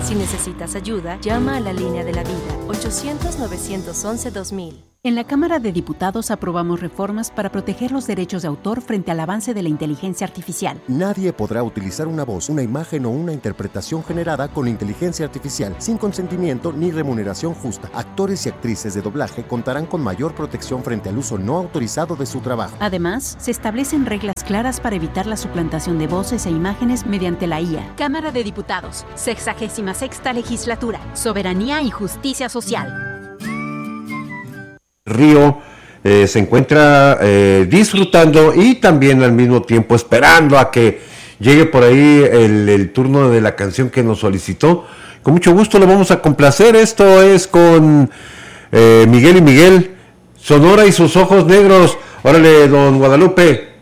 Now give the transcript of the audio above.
Si necesitas ayuda, llama a la línea de la vida, 800-911-2000. En la Cámara de Diputados aprobamos reformas para proteger los derechos de autor frente al avance de la inteligencia artificial. Nadie podrá utilizar una voz, una imagen o una interpretación generada con inteligencia artificial sin consentimiento ni remuneración justa. Actores y actrices de doblaje contarán con mayor protección frente al uso no autorizado de su trabajo. Además, se establecen reglas claras para evitar la suplantación de voces e imágenes mediante la IA. Cámara de Diputados, 66ª Legislatura, Soberanía y Justicia Social. Río se encuentra disfrutando y también al mismo tiempo esperando a que llegue por ahí el turno de la canción que nos solicitó. Con mucho gusto le vamos a complacer. Esto es con Miguel y Miguel, Sonora y sus ojos negros. Órale, don Guadalupe.